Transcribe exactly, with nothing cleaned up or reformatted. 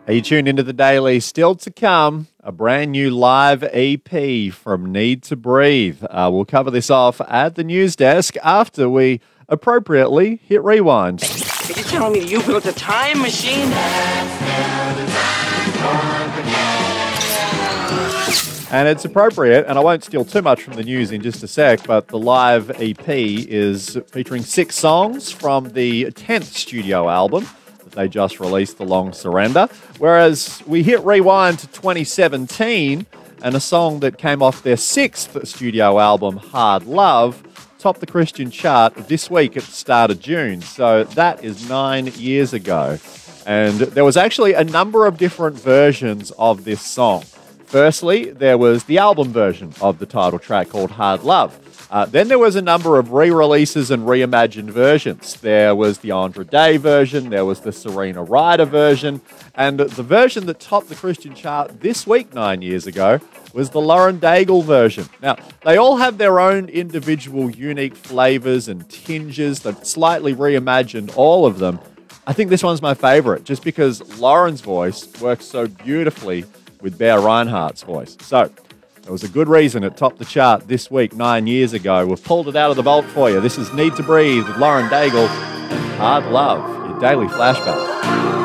Are you tuned into the Daily? Still to come, a brand new live E P from Need to Breathe. Uh, we'll cover this off at the news desk after we appropriately hit rewind. Are you telling me you built a time machine? And it's appropriate, and I won't steal too much from the news in just a sec, but the live E P is featuring six songs from the tenth studio album that they just released, The Long Surrender. Whereas we hit rewind to twenty seventeen, and a song that came off their sixth studio album, Hard Love, topped the Christian chart this week at the start of June. So that is nine years ago. And there was actually a number of different versions of this song. Firstly, there was the album version of the title track called Hard Love. Uh, then there was a number of re-releases and reimagined versions. There was the Andra Day version, there was the Serena Ryder version, and the version that topped the Christian chart this week, nine years ago, was the Lauren Daigle version. Now, they all have their own individual unique flavors and tinges. They've slightly reimagined all of them. I think this one's my favorite, just because Lauren's voice works so beautifully with Bear Reinhardt's voice. So, there was a good reason it topped the chart this week, nine years ago. We've pulled it out of the vault for you. This is Need to Breathe with Lauren Daigle and Hard Love, your daily flashback.